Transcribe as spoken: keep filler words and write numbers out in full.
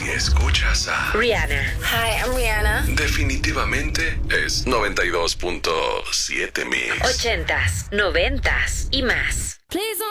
Si escuchas a Rihanna. Hi, I'm Rihanna. definitivamente es noventa y dos punto siete Mix. Ochentas, noventas y más. Please don't